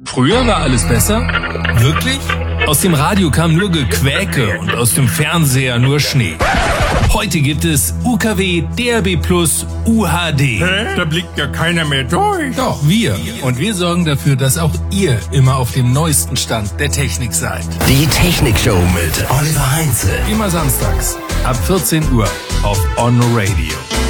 Früher war alles besser? Wirklich? Aus dem Radio kam nur Gequäke und aus dem Fernseher nur Schnee. Heute gibt es UKW, DAB+, UHD. Hä? Da blickt ja keiner mehr durch. Doch, wir. Und wir sorgen dafür, dass auch ihr immer auf dem neuesten Stand der Technik seid. Die Technikshow mit Oliver Heinze. Immer samstags ab 14 Uhr auf On Radio.